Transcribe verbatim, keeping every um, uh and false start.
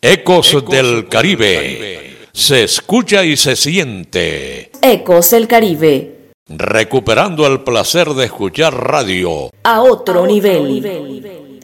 Ecos del Caribe. Se escucha y se siente. Ecos del Caribe. Recuperando el placer de escuchar radio a otro, a otro nivel. nivel.